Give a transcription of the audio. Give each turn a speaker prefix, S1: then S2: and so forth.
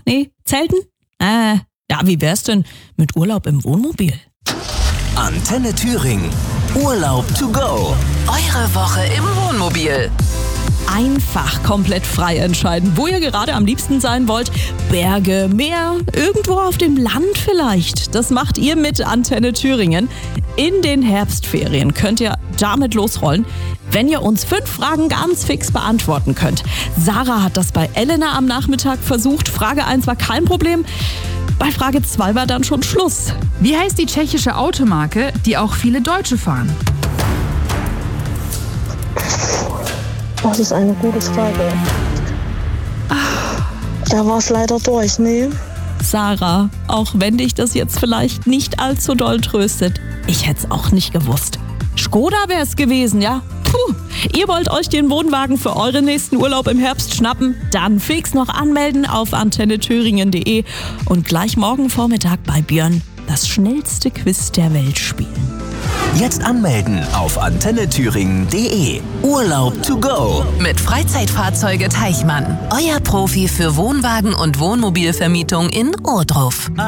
S1: Nee, Zelten? Ja, wie wär's denn mit Urlaub im Wohnmobil?
S2: Antenne Thüringen. Urlaub to go.
S3: Eure Woche im Wohnmobil.
S1: Einfach komplett frei entscheiden, wo ihr gerade am liebsten sein wollt. Berge, Meer, irgendwo auf dem Land vielleicht. Das macht ihr mit Antenne Thüringen. In den Herbstferien könnt ihr damit losrollen, wenn ihr uns 5 Fragen ganz fix beantworten könnt. Sarah hat das bei Elena am Nachmittag versucht. Frage 1 war kein Problem. Bei Frage 2 war dann schon Schluss.
S4: Wie heißt die tschechische Automarke, die auch viele Deutsche fahren?
S5: Das ist eine gute Frage. Da war es leider durch, ne?
S1: Sarah, auch wenn dich das jetzt vielleicht nicht allzu doll tröstet, ich hätte es auch nicht gewusst. Skoda wäre es gewesen, ja? Puh. Ihr wollt euch den Wohnwagen für euren nächsten Urlaub im Herbst schnappen? Dann fix noch anmelden auf antennethüringen.de und gleich morgen Vormittag bei Björn das schnellste Quiz der Welt spielen.
S2: Jetzt anmelden auf antennethüringen.de. Urlaub to go.
S3: Mit Freizeitfahrzeuge Teichmann. Euer Profi für Wohnwagen und Wohnmobilvermietung in Ohrdruf.